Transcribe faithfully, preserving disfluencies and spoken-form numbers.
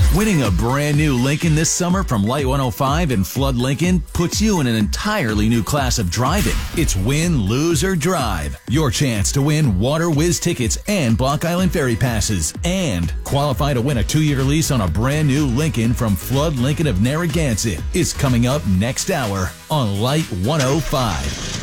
Winning a brand new Lincoln this summer from Light one oh five and Flood Lincoln puts you in an entirely new class of driving. It's win, lose, or drive. Your chance to win Water Whiz tickets and Block Island Ferry passes. And qualify to win a two-year lease on a brand new Lincoln from Flood Lincoln of Narragansett is coming up next hour on Light one oh five.